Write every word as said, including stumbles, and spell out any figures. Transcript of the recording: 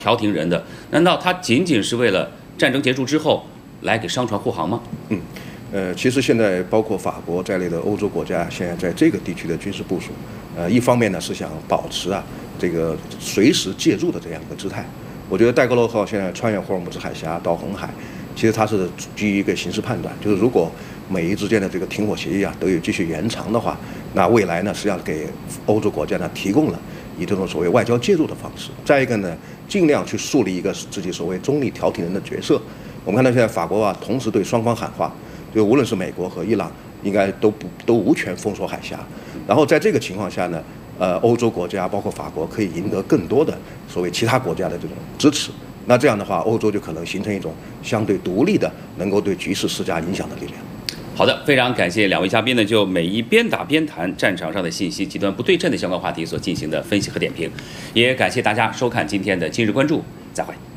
调停人的，难道他仅仅是为了战争结束之后来给商船护航吗？ 嗯，呃，其实现在包括法国在内的欧洲国家，现在在这个地区的军事部署，呃，一方面呢是想保持啊这个随时介入的这样一个姿态。我觉得戴高乐号现在穿越霍尔木兹海峡到红海，其实它是基于一个形势判断，就是如果美伊之间的这个停火协议啊都有继续延长的话，那未来呢实际上给欧洲国家呢提供了以这种所谓外交介入的方式。再一个呢，尽量去树立一个自己所谓中立调停人的角色。我们看到现在法国啊，同时对双方喊话，就无论是美国和伊朗，应该都不都无权封锁海峡。然后在这个情况下呢，呃，欧洲国家包括法国可以赢得更多的所谓其他国家的这种支持。那这样的话，欧洲就可能形成一种相对独立的，能够对局势施加影响的力量。 好的，非常感谢两位嘉宾呢，就美伊边打边谈战场上的信息极端不对称的相关话题所进行的分析和点评，也感谢大家收看今天的今日关注，再会。